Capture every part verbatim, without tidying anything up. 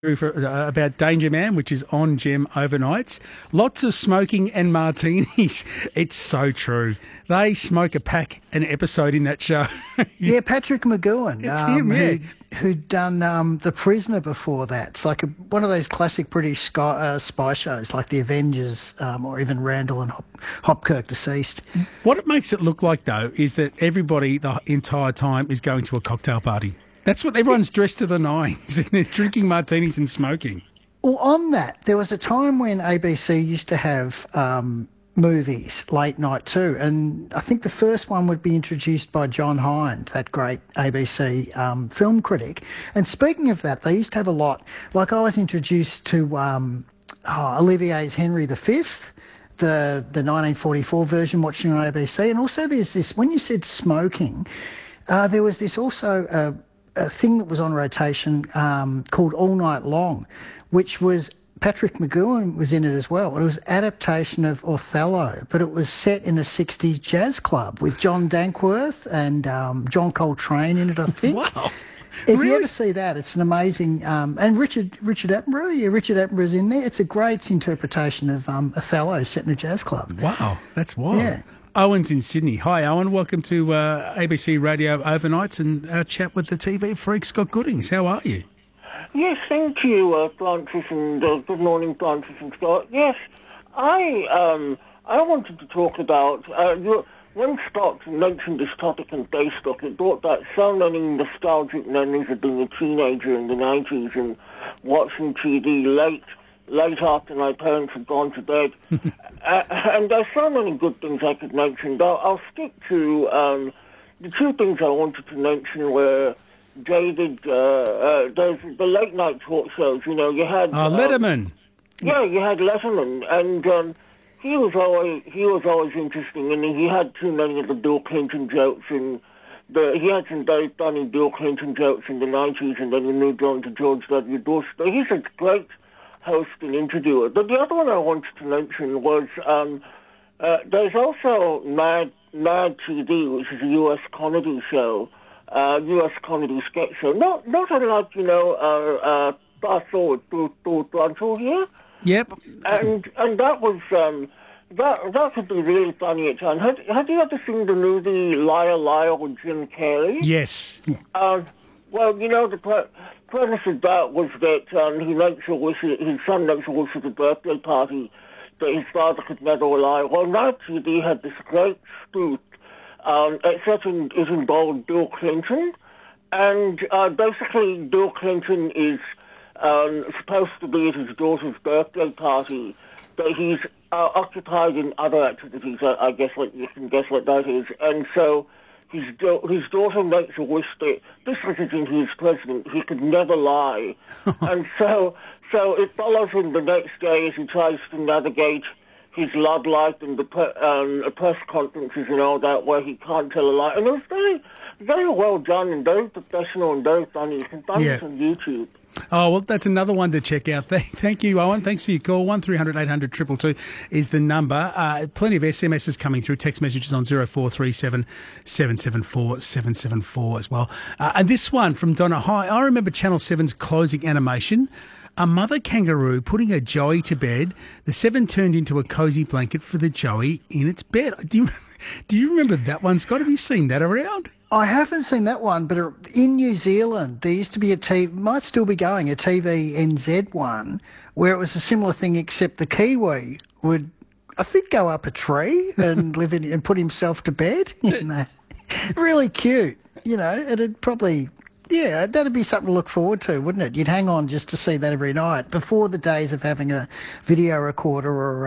For, uh, about Danger Man, which is on Gem overnights. Lots of smoking and martinis. It's so true. They smoke a pack an episode in that show. Yeah, Patrick McGowan. It's um, him, yeah. Who, who'd done um, The Prisoner before that. It's like a, one of those classic British sky, uh, spy shows, like The Avengers um, or even Randall and Hop, Hopkirk Deceased. What it makes it look like, though, is that everybody the entire time is going to a cocktail party. That's what everyone's dressed to the nines, and they're drinking martinis and smoking. Well, on that, there was a time when A B C used to have um, movies late night too, and I think the first one would be introduced by John Hind, that great A B C um, film critic. And speaking of that, they used to have a lot. Like I was introduced to um, oh, Olivier's Henry the Fifth. The, the nineteen forty-four version, watching on A B C. And also there's this, when you said smoking, uh, there was this also... Uh, a thing that was on rotation um, called All Night Long, which was Patrick McGowan was in it as well. It was an adaptation of Othello, but it was set in a sixties jazz club with John Dankworth and um, John Coltrane in it, I think. Wow. If Really? you ever see that, it's an amazing... Um, and Richard Richard Attenborough, yeah, Richard Attenborough's in there. It's a great interpretation of um, Othello set in a jazz club. Wow, that's wild. Yeah. Owen's in Sydney. Hi, Owen. Welcome to uh, A B C Radio Overnights and our chat with the T V freak, Scott Goodings. How are you? Yes, thank you, uh, Francis, and uh, good morning, Francis and Scott. Yes, I um, I wanted to talk about, uh, you, when Scott mentioned this topic on Facebook, it brought back so many nostalgic memories of being a teenager in the nineties and watching T V late, late after my parents had gone to bed. uh, and there's so many good things I could mention, but I'll, I'll stick to um, the two things I wanted to mention were David, uh, uh, there's the late night talk shows, you know, you had... Uh, Letterman. Um, yeah, you had Letterman, and um, he was always he was always interesting, and he had too many of the Bill Clinton jokes, and the, he had some very funny Bill Clinton jokes in the nineties, and then he moved on to George W. Bush. But he's a great host and interviewer. But the other one I wanted to mention was um, uh, there's also Mad, Mad T V, which is a U S comedy show, uh, U S comedy sketch show. Not, not unlike, you know, uh, uh, Fast Forward to, to Toronto here. Yep. And and that was, um, that that could be really funny at times. Have, have you ever seen the movie Liar Liar with Jim Carrey? Yes. Uh, well, you know, the pre- premise of that was that um, he makes a wish, his son makes a wish at a birthday party that his father could never lie. Well, now T V had this great spoof, um, except in, it involved Bill Clinton. And uh, basically, Bill Clinton is um, supposed to be at his daughter's birthday party, but he's uh, occupied in other activities. I, I guess what you can guess what that is. And so his do- his daughter makes a wish that this was in his president, he could never lie. And so so it follows him the next day as he tries to navigate his love life and the pre- um, press conferences and all that, where he can't tell a lie. And it was very, very well done and very professional and very funny. You can find Yeah. it on YouTube. Oh, well, that's another one to check out. Thank, thank you, Owen. Thanks for your call. one three hundred eight hundred two two two is the number. Uh, plenty of S M Ses coming through. Text messages on zero four three seven seven seven four seven seven four as well. Uh, and this one from Donna. Hi, I remember Channel seven's closing animation. A mother kangaroo putting a joey to bed. The seven turned into a cosy blanket for the joey in its bed. Do you, do you remember that one, Scott? Have you seen that around? I haven't seen that one, but in New Zealand, there used to be a T V, might still be going, a T V N Z one, where it was a similar thing, except the Kiwi would, I think, go up a tree and live in and put himself to bed. You know, really cute. You know, it'd probably, yeah, that'd be something to look forward to, wouldn't it? You'd hang on just to see that every night before the days of having a video recorder or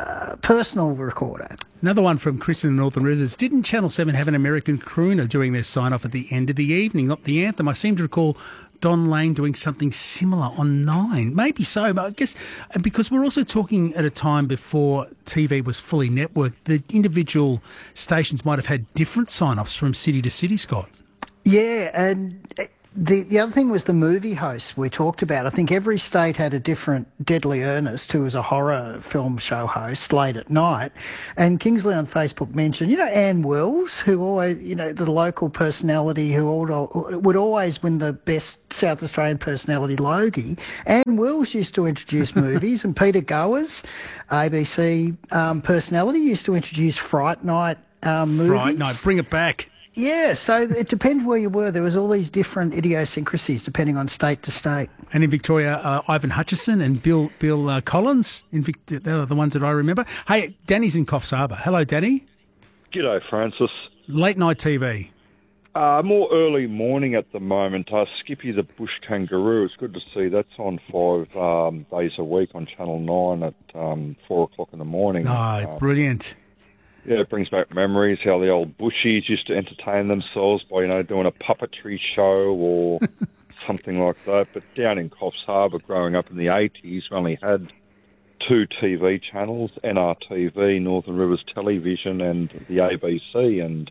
a personal recorder. Another one from Chris in the Northern Rivers. Didn't Channel seven have an American crooner doing their sign-off at the end of the evening, not the anthem? I seem to recall Don Lane doing something similar on Nine. Maybe so, but I guess because we're also talking at a time before T V was fully networked, the individual stations might have had different sign-offs from city to city, Scott. Yeah, and The the other thing was the movie hosts we talked about. I think every state had a different Deadly Ernest, who was a horror film show host late at night. And Kingsley on Facebook mentioned, you know, Ann Wills, who always, you know, the local personality who all, would always win the best South Australian personality Logie. Ann Wills used to introduce movies, and Peter Goers, A B C um, personality, used to introduce Fright Night um, movies. Fright Night, bring it back. Yeah, so it depends where you were. There was all these different idiosyncrasies depending on state to state. And in Victoria, uh, Ivan Hutchison and Bill Bill uh, Collins, in Vic- they're the ones that I remember. Hey, Danny's in Coffs Harbour. Hello, Danny. G'day, Francis. Late night T V. Uh, more early morning at the moment. Uh, Skippy the Bush Kangaroo. It's good to see. That's on five um, days a week on Channel nine at um, four o'clock in the morning. Oh, uh, brilliant. Yeah, it brings back memories how the old bushies used to entertain themselves by, you know, doing a puppetry show or something like that. But down in Coffs Harbour, growing up in the eighties, we only had two T V channels, N R T V, Northern Rivers Television, and the A B C. And,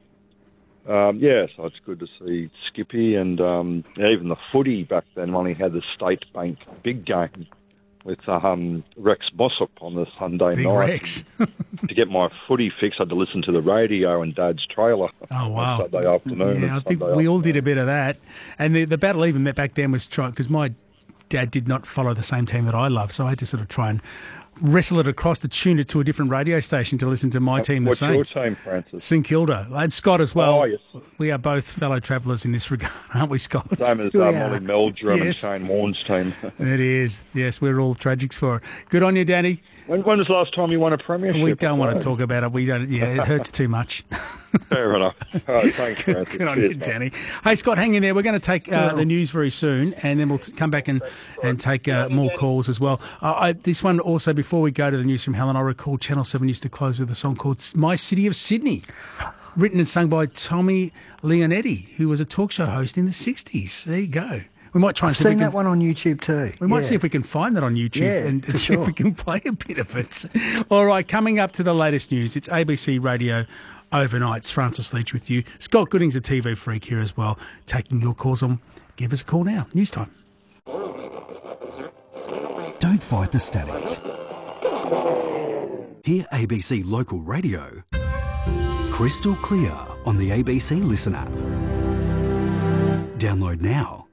um, yeah, so it's good to see Skippy. And um, even the footy back then only had the State Bank big game with um, Rex Mossop on the Sunday Big night. Rex. To get my footy fix, I had to listen to the radio and Dad's trailer. Oh, wow. On Saturday afternoon. Yeah, I think Sunday we all afternoon. did a bit of that. And the, the battle even back then was trying, because my dad did not follow the same team that I love, so I had to sort of try and wrestle it across to tune it to a different radio station to listen to my team, the What's Saints. your team, Francis? St Kilda. And Scott as well. Oh, yes. We are both fellow travellers in this regard, aren't we, Scott? Same as We uh, are. Molly Meldrum Yes. and Shane Warne's team. It is. Yes, we're all tragics for it. Good on you, Danny. when, when was the last time you won a premiership? We don't want to talk about it. We don't. Yeah, it hurts too much. Fair enough. All right, thanks, Francis. Good on Cheers, you, mate. Danny. Hey, Scott, hang in there. We're going to take uh, the news very soon, and then we'll t- come back and, and take uh, more calls as well. Uh, I, this one also, before we go to the news from Helen, I recall Channel seven used to close with a song called My City of Sydney, written and sung by Tommy Leonetti, who was a talk show host in the sixties. There you go. We might try and I've see if we seen can, that one on YouTube too. we might Yeah. see if we can find that on YouTube Yeah, and, for and see if sure. we can play a bit of it. All right, coming up to the latest news, it's A B C Radio Overnight. It's Francis Leach with you. Scott Gooding's a T V freak here as well, taking your calls on. Give us a call now. News time. Don't fight the static. Hear A B C Local Radio crystal clear on the A B C Listen app. Download now.